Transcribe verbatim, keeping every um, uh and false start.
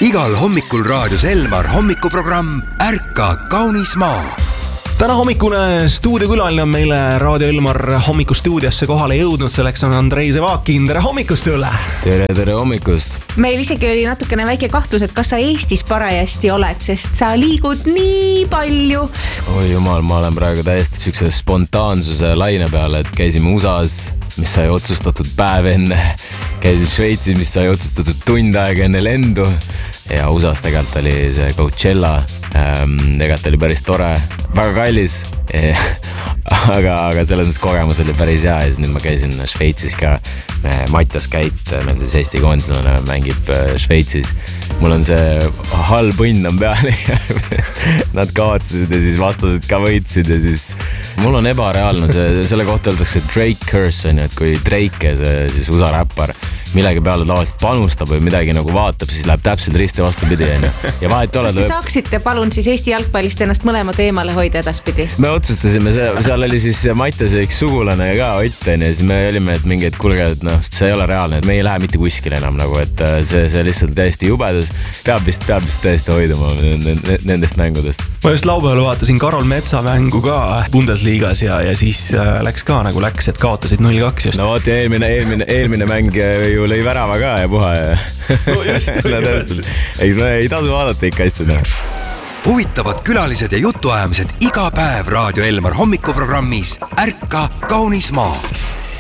Igal hommikul raadios Elmar hommikuprogramm Ärka kaunis maa. Täna hommikune stuudiokülaline on meile Raadio Elmar hommikustuudiosse kohale jõudnud. Selleks on Andrei Zevakin. Tere hommikust sulle! Tere, tere hommikust! Meil isegi oli natukene väike kahtlus, et kas sa Eestis parajasti oled, sest sa liigud nii palju. Oi jumal, ma olen praegu täiesti sükse spontaansuse laine peale, et käisime U S A-s, mis sai otsustatud päev enne. Käisin Šveitsis, mis sai otsustatud tund aega enne lendu. Ja U S A-s tegelikult oli see Coachella. Ähm, tegelikult oli päris tore, väga kallis, aga, aga selles mõttes kogemus oli päris hea. Ja siis nüüd ma käisin Šveitsis ka. Mattias Käit, meil siis Eesti koondislane, mängib Šveitsis. Mul on see halb õnn on peale. Nad kaotasid ja siis vastased ka võitsid. Ja siis mul on ebareaalne see, selle kohta öeldakse Drake curse on ju, et kui Drake, see siis U S A räppar, millegi peale tavaliselt panustab või midagi nagu vaatab, siis läheb täpselt risti vastupidi. Ja vahet kas te saaksite palun siis Eesti jalgpallist ennast mõlemad eemale hoida edaspidi? Me otsustasime, seal oli siis Mattias üks sugulane ka Ott, ja siis me olime, et mingi, et kulge, et noh, see ei ole reaalne, et me ei lähe mitte kuskile enam nagu, et see, see lihtsalt täiesti jubedus. Peab vist, peab vist täiesti hoiduma nendest mängudest. Ma just laupäeval vaatasin Karol Metsa mängu ka Bundesliigas ja, ja siis läks ka nagu läks, et kaotasid null kaks just. No vaat ja eelmine, eelmine, eelmine mäng ju lõi värava ka ja puha ja no just, no, eks me ei tasu vaadata ikka asju näha. Huvitavad külalised ja jutuajamised iga päev Raadio Elmar hommikuprogrammis Ärka kaunis maa.